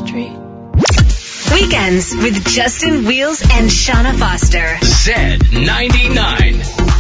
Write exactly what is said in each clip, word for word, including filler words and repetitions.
country. Weekends with Justin Wheels and Shauna Foster. Z ninety-nine.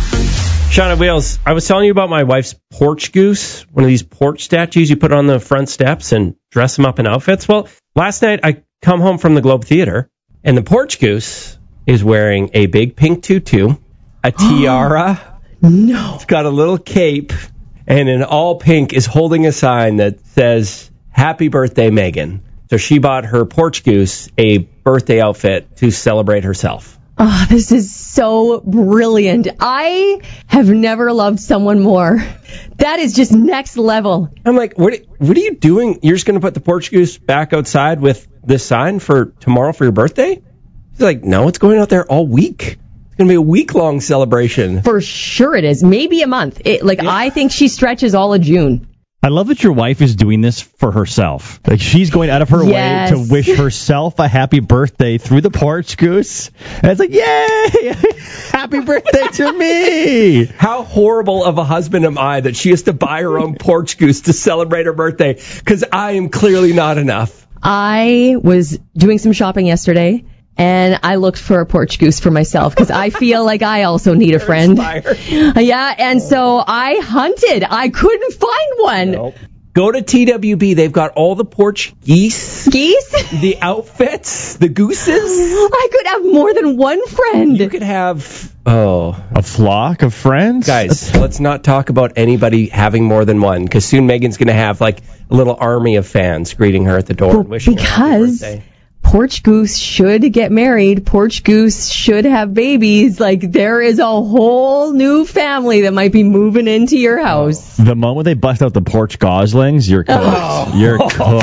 Shauna Wheels, I was telling you about my wife's porch goose, one of these porch statues you put on the front steps and dress them up in outfits. Well, last night I come home from the Globe Theater, and the porch goose is wearing a big pink tutu, a tiara. No. It's got a little cape, and in all pink is holding a sign that says, "Happy birthday, Megan." So she bought her porch goose a birthday outfit to celebrate herself. Oh, this is so brilliant. I have never loved someone more. That is just next level. I'm like, what, what are you doing? You're just going to put the porch goose back outside with this sign for tomorrow for your birthday? He's like, no, it's going out there all week. It's going to be a week-long celebration. For sure it is. Maybe a month. It, like, yeah. I think she stretches all of June. I love that your wife is doing this for herself. Like, she's going out of her yes. way to wish herself a happy birthday through the porch goose. And it's like, yay! Happy birthday to me! How horrible of a husband am I that she has to buy her own porch goose to celebrate her birthday? Because I am clearly not enough. I was doing some shopping yesterday, and I looked for a porch goose for myself because I feel like I also need a friend. Yeah, and so I hunted. I couldn't find one. Nope. Go to T W B. They've got all the porch geese. Geese? The outfits. The gooses. I could have more than one friend. You could have, oh. A flock of friends? Guys, let's not talk about anybody having more than one, because soon Megan's going to have like a little army of fans greeting her at the door well, and wishing because her happy birthday. Porch goose should get married. Porch goose should have babies. Like, there is a whole new family that might be moving into your house. The moment they bust out the porch goslings, you're cooked. Oh. You're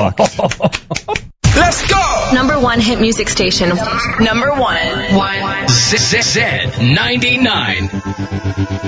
cooked. Let's go! Number one hit music station. Number one. One. Z ninety-nine.